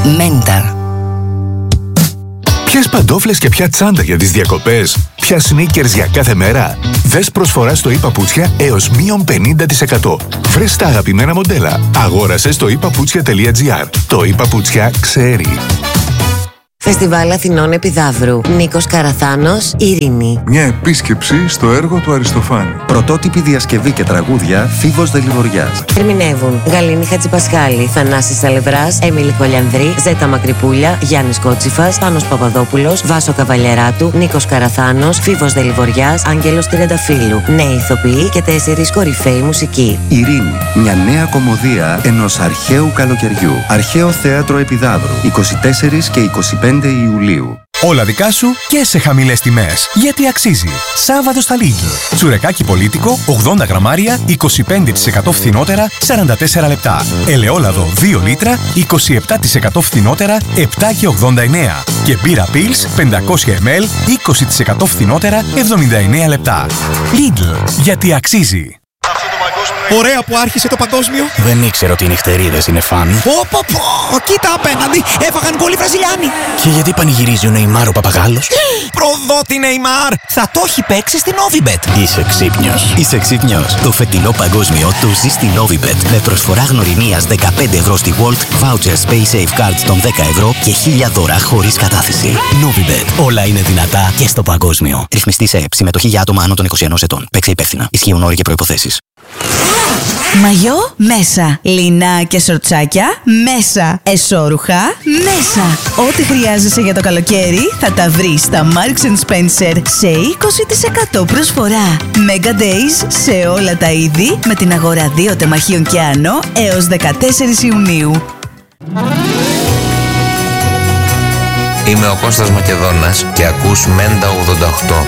Μένταρ. Ποιες παντόφλες και ποια τσάντα για τις διακοπές? Ποια sneakers για κάθε μέρα? Δες προσφορά στο ePaputsια έως μείον 50%. Βρες τα αγαπημένα μοντέλα. Αγόρασε στο ePaputsια.gr. Το ePaputsια ξέρει. Φεστιβάλ Αθηνών Επιδαύρου. Νίκος Καραθάνος, Ειρήνη. Μια επίσκεψη στο έργο του Αριστοφάνη. Πρωτότυπη διασκευή και τραγούδια Φίβος Δελιβοριάς. Ερμηνεύουν Γαλήνη Χατζηπασχάλη, Θανάσης Σαλευράς, Έμιλη Κολιανδρή, Ζέτα Μακρυπούλια, Γιάννης Κότσιφας, Πάνος Παπαδόπουλος, Βάσο Καβαλιεράτου, Νίκος Καραθάνος, Φίβος Δελιβοριάς, Άγγελος Τριανταφύλου. Νέοι ηθοποιοί και 4 κορυφαίοι μουσικοί. Ειρήνη. Μια νέα κομμωδία ενός αρχαίου καλοκαιριού. Αρχαίο Θέατρο Επιδαύρου. 24 και 25 Ιουλίου. Όλα δικά σου και σε χαμηλές τιμές. Γιατί αξίζει. Σάββατο στα Lidl. Τσουρεκάκι πολίτικο, 80 γραμμάρια, 25% φθηνότερα, 44 λεπτά. Ελαιόλαδο 2 λίτρα, 27% φθηνότερα, 7,89. Και μπύρα Pils 500 ml, 20% φθηνότερα, 79 λεπτά. Lidl. Γιατί αξίζει. Ωραία που άρχισε το παγκόσμιο. Δεν ήξερα ότι οι νυχτερίδες είναι φαν. Κοίτα απέναντι, έφαγαν γκολ οι Βραζιλιάνοι. Και γιατί πανηγυρίζει ο Νεϊμάρ ο παπαγάλος? Προδότη Νεϊμάρ, θα το έχει παίξει στην Novibet. Είσαι ξύπνιος. Είσαι ξύπνιος. Το φετινό παγκόσμιο το ζει στη Novibet. Με προσφορά γνωριμίας 15 ευρώ στη Walt, vouchers Pay Safe Cards των 10 ευρώ και 1000 δώρα χωρίς κατάθεση. Novibet. Όλα είναι δυνατά και στο παγκόσμιο. Ρυθμιστή σε ΕΕΠ. Συμμετοχή για άτομα άνω των 21 ετών. Παίξε υπεύθυνα. Ισχύουν όροι και προϋποθέσεις. Μαγιό μέσα. Λινά και σορτσάκια μέσα. Εσώρουχα μέσα. Ό,τι χρειάζεσαι για το καλοκαίρι θα τα βρεις στα Marks & Spencer σε 20% προσφορά. Mega Days σε όλα τα είδη με την αγορά 2 τεμαχίων και άνω έως 14 Ιουνίου. Είμαι ο Κώστας Μακεδόνας και ακούς Μέντα 88.